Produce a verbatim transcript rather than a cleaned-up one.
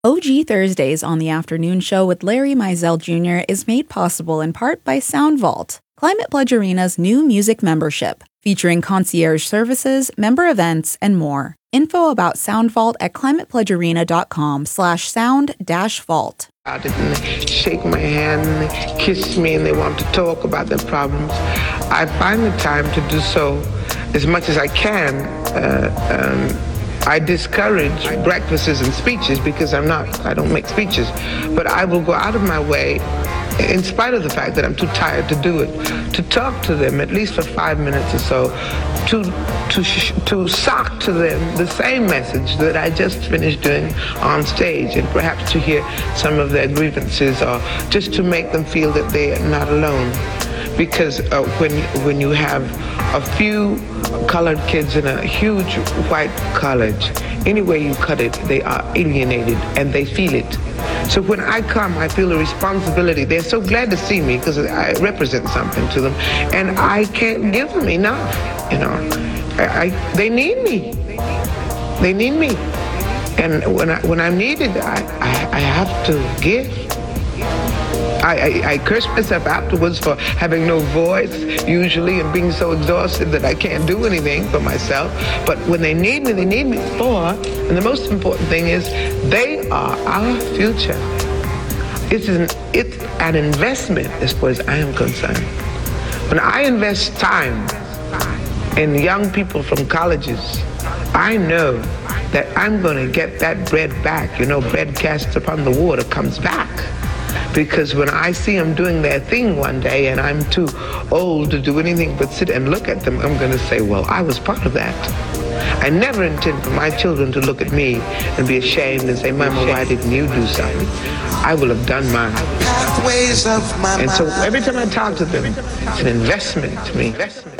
O G Thursdays on the Afternoon Show with Larry Mizell Junior is made possible in part by SoundVault, Climate Pledge Arena's new music membership, featuring concierge services, member events, and more. Info about SoundVault at climatepledgearena.com slash sound dash vault. And they shake my hand and they kiss me and they want to talk about their problems. I find the time to do so as much as I can. Uh, um, I discourage breakfasts and speeches because I'm not, I don't make speeches. But I will go out of my way, in spite of the fact that I'm too tired to do it, to talk to them at least for five minutes or so, to to to sock to them the same message that I just finished doing on stage, and perhaps to hear some of their grievances, or just to make them feel that they are not alone. Because uh, when when you have a few colored kids in a huge white college, any way you cut it, they are alienated and they feel it. So when I come, I feel a responsibility. They're so glad to see me because I represent something to them, and I can't give them enough. You know, I, I, they need me. They need me, and when I when I'm needed, I I, I have to give. I, I, I curse myself afterwards for having no voice, usually, and being so exhausted that I can't do anything for myself. But when they need me, they need me for, and the most important thing is, they are our future. It's an, it's an investment as far as I am concerned. When I invest time in young people from colleges, I know that I'm going to get that bread back. You know, bread cast upon the water comes back. Because when I see them doing their thing one day and I'm too old to do anything but sit and look at them, I'm going to say, well, I was part of that. I never intend for my children to look at me and be ashamed and say, Mama, why didn't you do something? I will have done mine. And so every time I talk to them, it's an investment to me.